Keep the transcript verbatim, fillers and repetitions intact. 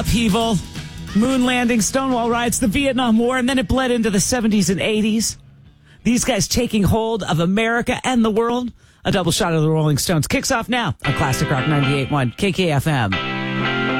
upheaval, moon landing, Stonewall riots, the Vietnam War, and then it bled into the seventies and eighties. These guys taking hold of America and the world. A double shot of the Rolling Stones kicks off now on Classic Rock ninety-eight point one K K F M.